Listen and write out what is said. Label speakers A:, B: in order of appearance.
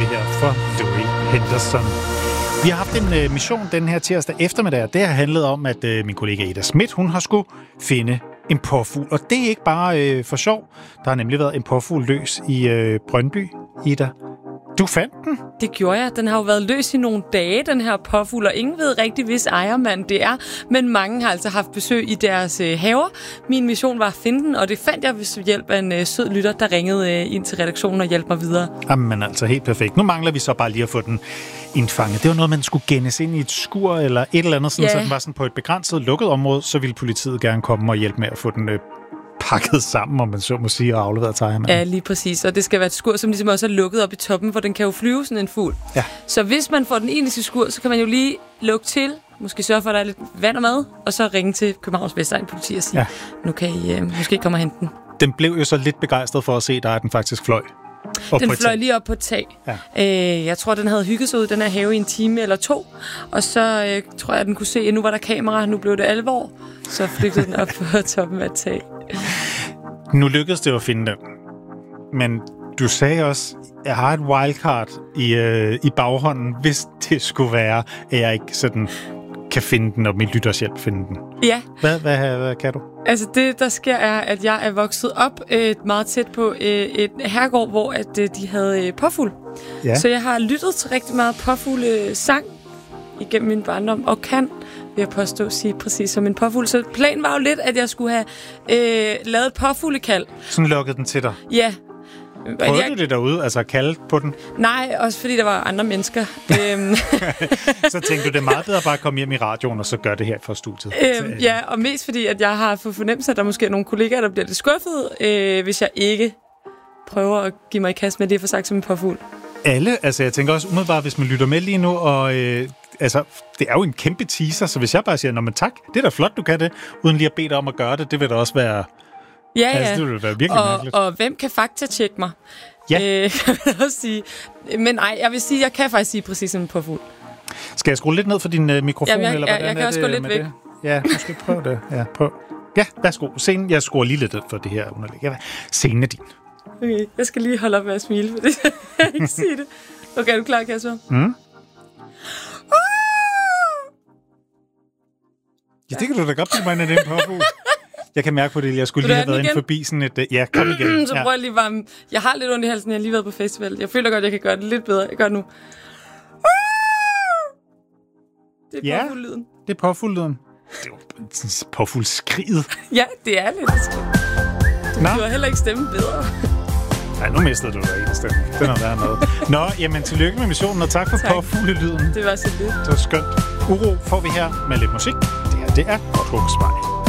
A: vi her for Louis Henderson. Vi har haft en mission den her tirsdag eftermiddag, og det har handlet om, at min kollega Ida Schmidt, hun har skulle finde en påfugl. Og det er ikke bare for sjov. Der har nemlig været en påfugl løs i Brøndby, Ida. Du fandt den?
B: Det gjorde jeg. Den har jo været løs i nogle dage, den her påfugl, og ingen ved rigtig, hvis ejermand det er. Men mange har altså haft besøg i deres haver. Min mission var at finde den, og det fandt jeg ved hjælp af en sød lytter, der ringede ind til redaktionen og hjalp mig videre.
A: Jamen altså, helt perfekt. Nu mangler vi så bare lige at få den indfanget. Det var noget, man skulle gennes ind i et skur eller et eller andet, sådan, så den var sådan på et begrænset, lukket område, så ville politiet gerne komme og hjælpe med at få den pakket sammen, om man så må sige, og afleveret til ejermanden.
B: Ja, lige præcis. Og det skal være et skur, som ligesom også er lukket op i toppen, for den kan jo flyve sådan en fugl. Ja. Så hvis man får den ind i sit skur, så kan man jo lige lukke til, måske sørge for, at der er lidt vand og mad, og så ringe til Københavns Vestegn politi og sige, nu kan I måske komme og hente den. Den
A: blev jo så lidt begejstret for at se, at den faktisk fløj.
B: Den fløj lige op på et tag. Ja. Jeg tror, den havde hygget sig ud, den her have, i en time eller to. Og så tror jeg, at den kunne se, at nu var der kamera, nu blev det alvor. Så flygtede den op på toppen af et tag.
A: Nu lykkedes det at finde den. Men du sagde også, at jeg har et wildcard i baghånden, hvis det skulle være, at jeg ikke sådan kan finde den, og min lyttershjælp finde den.
B: Ja.
A: Hvad kan du?
B: Altså det, der sker, er, at jeg er vokset op meget tæt på et herregård, hvor at, de havde påfugl. Ja. Så jeg har lyttet til rigtig meget påfuglesang igennem min barndom, og kan, vil jeg påstå, sige præcis som en påfugl. Så planen var jo lidt, at jeg skulle have lavet et påfuglekald.
A: Sådan lukkede den til dig?
B: Ja.
A: Prøvede du det derude, altså at kalde på den?
B: Nej, også fordi der var andre mennesker.
A: Så tænkte du, det er meget bedre bare at komme hjem i radioen, og så gøre det her fra studiet?
B: Ja, og mest fordi, at jeg har fået fornemmelse, at der måske er nogle kollegaer, der bliver lidt skuffet, hvis jeg ikke prøver at give mig i kast med det, jeg får sagt som en påfugl.
A: Alle, altså jeg tænker også umiddelbart, hvis man lytter med lige nu, og altså, det er jo en kæmpe teaser, så hvis jeg bare siger, nå men tak, det er da flot, du kan det, uden lige at bede dig om at gøre det, det vil da også være...
B: Ja,
A: altså, det ville være virkelig mærkeligt.
B: Og hvem kan faktatjekke mig?
A: Ja.
B: Kan man også sige. Men nej, jeg vil sige, jeg kan faktisk sige præcis som en påfugl.
A: Skal jeg skrue lidt ned for din mikrofon?
B: Jamen,
A: eller hvordan
B: jeg kan også gå lidt væk.
A: Det? Ja, du skal prøve det. Ja, prøv. Ja, værsgo. Scenen, jeg skruer lige lidt for det her underlæg. Ja, scenen er din.
B: Okay, jeg skal lige holde op med at smile, for det kan jeg ikke sige det. Okay, er du klar, Kasper?
A: Ja, det kan du da godt blive mig, når det er en påfugl. Jeg kan mærke på det, jeg skulle lige have været inde forbi sådan et... Ja, kom igen.
B: Så prøver jeg lige varme. Jeg har lidt ondt i halsen, jeg har lige været på festival. Jeg føler godt, jeg kan gøre det lidt bedre. Jeg gør det nu. Det er påfuglelyden.
A: Det er påfuglelyden. Det er jo påfuglskriget.
B: Ja, det er lidt skrig. Du har heller ikke stemme bedre.
A: Nej, nu mistede du dig en stemme. Den har været noget. Nå, jamen tillykke med missionen, og tak for påfuglelyden.
B: Det var så lidt.
A: Det var skønt. Uro får vi her med lidt musik. Det her, det er Godthåbs Vej.